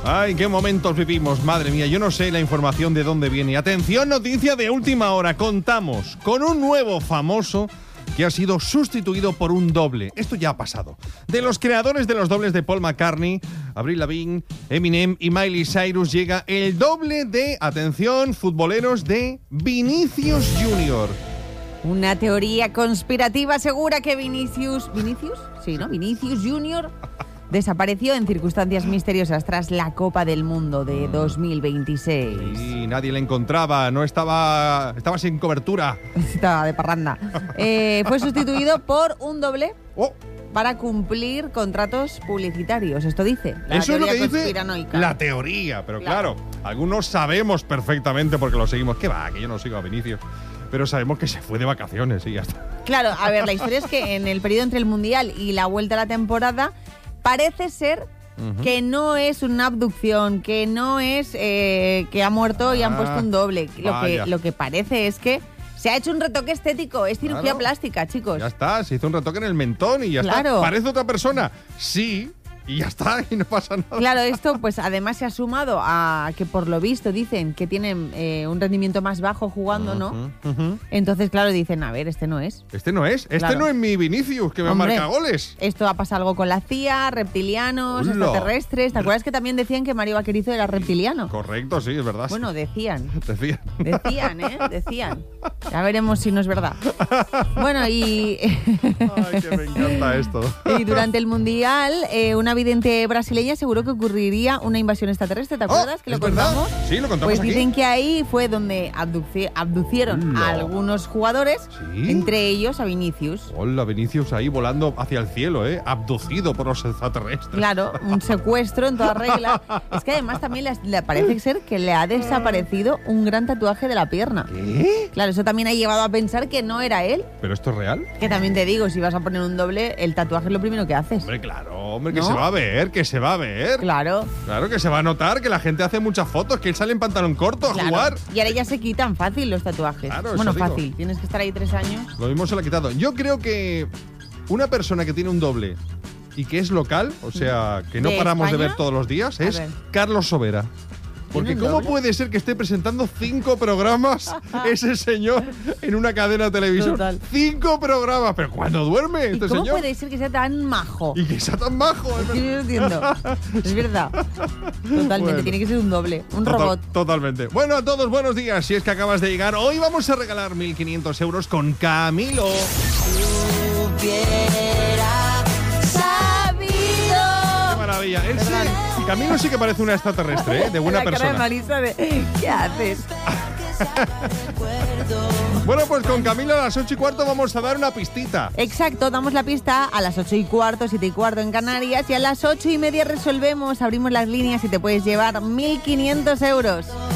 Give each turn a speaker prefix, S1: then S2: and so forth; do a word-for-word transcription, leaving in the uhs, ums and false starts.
S1: Ay, qué momentos vivimos, madre mía. Yo no sé la información de dónde viene. Atención, noticia de última hora. Contamos con un nuevo famoso que ha sido sustituido por un doble. Esto ya ha pasado. De los creadores de los dobles de Paul McCartney, Avril Lavigne, Eminem y Miley Cyrus, llega el doble de, atención, futboleros, de Vinicius Junior
S2: Una teoría conspirativa asegura que Vinicius... ¿Vinicius? Sí, ¿no? Vinicius Junior desapareció en circunstancias misteriosas tras la Copa del Mundo de dos mil veintiséis.
S1: Y nadie le encontraba, no estaba... Estaba sin cobertura.
S2: Estaba de parranda. Eh, fue sustituido por un doble
S1: oh.
S2: para cumplir contratos publicitarios. Esto dice la
S1: Eso es lo
S2: teoría
S1: que dice
S2: conspiranoica.
S1: la teoría. Pero claro.
S2: Claro,
S1: algunos sabemos perfectamente porque lo seguimos. ¿Qué va? Que yo no sigo a Vinicius. Pero sabemos que se fue de vacaciones y ya está.
S2: Claro, a ver, la historia es que en el periodo entre el Mundial y la vuelta a la temporada parece ser uh-huh. que no es una abducción, que no es eh, que ha muerto y ah, han puesto un doble. Lo que, lo que parece es que se ha hecho un retoque estético, es cirugía
S1: claro.
S2: plástica, chicos.
S1: Ya está, se hizo un retoque en el mentón y ya
S2: claro.
S1: está. ¿Parece otra persona? Sí. Y ya está, y no pasa nada.
S2: Claro, esto pues además se ha sumado a que por lo visto dicen que tienen eh, un rendimiento más bajo jugando, ¿no? Uh-huh, uh-huh. Entonces, claro, dicen, a ver, este no es.
S1: Este no es, este
S2: claro.
S1: no es mi Vinicius, que me
S2: Hombre,
S1: marca goles.
S2: Esto ha pasado algo con la C I A, reptilianos, Ulo. extraterrestres. ¿Te acuerdas que también decían que Mario Vaquerizo era reptiliano?
S1: Correcto, sí, es verdad.
S2: Bueno, decían.
S1: Decían.
S2: Decían, ¿eh? Decían. Ya veremos si no es verdad. Bueno, y...
S1: Ay, que me encanta esto.
S2: Y durante el Mundial, eh, una vidente brasileña aseguró que ocurriría una invasión extraterrestre. ¿Te acuerdas
S1: oh,
S2: que lo
S1: ¿es
S2: contamos?
S1: verdad? Sí, lo contamos
S2: Pues
S1: aquí.
S2: dicen que ahí fue donde abduci- abducieron
S1: no.
S2: a algunos jugadores,
S1: ¿Sí?
S2: entre ellos a Vinicius.
S1: Hola, Vinicius ahí volando hacia el cielo, ¿eh? Abducido por los extraterrestres.
S2: Claro, un secuestro en toda regla. Es que además también le, le parece ser que le ha desaparecido un gran tatuaje de la pierna.
S1: ¿Qué?
S2: Claro, eso también ha llevado a pensar que no era él.
S1: ¿Pero esto es real?
S2: Que también te digo, si vas a poner un doble, el tatuaje es lo primero que haces.
S1: Hombre, claro, hombre, que
S2: ¿No?
S1: se va a ver, que se va a ver.
S2: Claro.
S1: Claro que se va a notar que la gente hace muchas fotos, que él sale en pantalón corto a
S2: claro.
S1: jugar.
S2: Y ahora ya se quitan fácil los tatuajes.
S1: Claro,
S2: bueno,
S1: eso digo.
S2: fácil. Tienes que estar ahí tres años.
S1: Lo mismo se lo ha quitado. Yo creo que una persona que tiene un doble y que es local, o sea, que no
S2: ¿De
S1: paramos
S2: España?
S1: de ver todos los días,
S2: A
S1: es
S2: ver.
S1: Carlos Sobera. Porque
S2: un
S1: ¿cómo
S2: doble?
S1: puede ser que esté presentando cinco programas ese señor en una cadena de televisión?
S2: Total.
S1: Cinco programas. ¿Pero cuándo duerme
S2: ¿Y
S1: este
S2: cómo
S1: señor?
S2: puede ser que sea tan majo?
S1: Y que sea tan majo.
S2: Es que yo no entiendo. Es verdad. Totalmente.
S1: Bueno.
S2: Tiene que ser un doble. Un
S1: Total-
S2: robot.
S1: Totalmente. Bueno, a todos, buenos días. Si es que acabas de llegar, hoy vamos a regalar mil quinientos euros con Camilo.
S2: Hubiera sabido.
S1: ¡Qué maravilla! Él sí, Camilo sí que parece una extraterrestre, ¿eh? De buena
S2: La cara de
S1: persona.
S2: Marisa de, ¿qué haces?
S1: Bueno, pues con Camilo a las ocho y cuarto vamos a dar una pistita.
S2: Exacto, damos la pista a las ocho y cuarto, siete y cuarto en Canarias, y a las ocho y media resolvemos, abrimos las líneas y te puedes llevar mil quinientos euros.